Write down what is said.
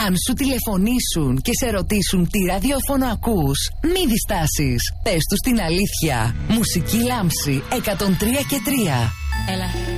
Αν σου τηλεφωνήσουν και σε ρωτήσουν τι ραδιόφωνο ακούς, μη διστάσεις. Πες τους την αλήθεια. Μουσική Λάμψη 103 και 3. Έλα.